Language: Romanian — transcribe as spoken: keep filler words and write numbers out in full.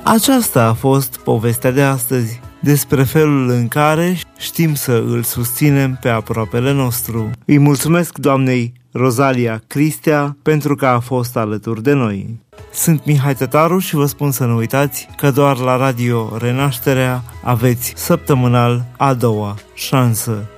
Aceasta a fost povestea de astăzi, despre felul în care știm să îl susținem pe aproapele nostru. Îi mulțumesc doamnei Rozalia Cristea pentru că a fost alături de noi. Sunt Mihai Tătaru și vă spun să nu uitați că doar la Radio Renașterea aveți săptămânal a doua șansă.